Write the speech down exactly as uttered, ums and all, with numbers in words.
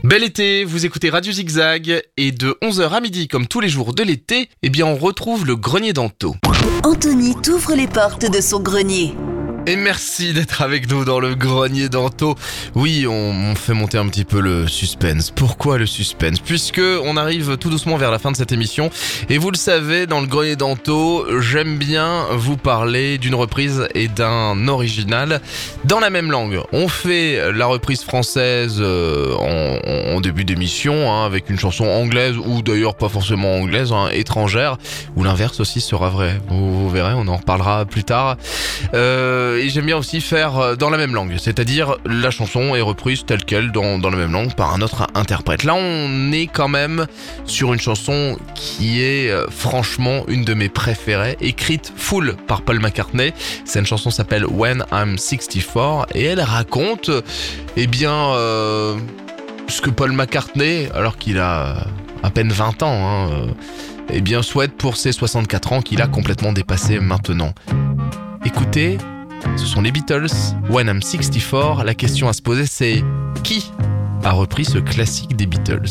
Bel été, vous écoutez Radio Zigzag et de onze heures à midi, comme tous les jours de l'été, eh bien on retrouve le grenier d'Anto. Anthony t'ouvre les portes de son grenier. Et merci d'être avec nous dans le grenier d'Anto. Oui, on, on fait monter un petit peu le suspense. Pourquoi le suspense ? Puisque on arrive tout doucement vers la fin de cette émission. Et vous le savez, dans le grenier d'Anto, j'aime bien vous parler d'une reprise et d'un original dans la même langue. On fait la reprise française euh, en, en début d'émission, hein, avec une chanson anglaise, ou d'ailleurs pas forcément anglaise, hein, étrangère, ou l'inverse aussi sera vrai. Vous, vous verrez, on en reparlera plus tard. Euh, Et j'aime bien aussi faire dans la même langue, c'est-à-dire la chanson est reprise telle quelle dans, dans la même langue par un autre interprète. Là, on est quand même sur une chanson qui est euh, franchement une de mes préférées, écrite full par Paul McCartney. Cette chanson s'appelle When I'm sixty-four et elle raconte, eh bien, euh, ce que Paul McCartney, alors qu'il a à peine vingt ans, hein, euh, eh bien, souhaite pour ses soixante-quatre ans qu'il a complètement dépassé maintenant. Écoutez, ce sont les Beatles, When I'm sixty-four. La question à se poser, c'est qui a repris ce classique des Beatles ?